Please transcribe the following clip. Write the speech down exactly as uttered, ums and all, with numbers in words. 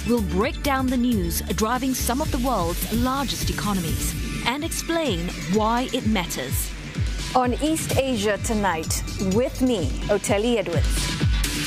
We'll break down the news driving some of the world's largest economies and explain why it matters. On East Asia Tonight, with me, Oteli Edwards.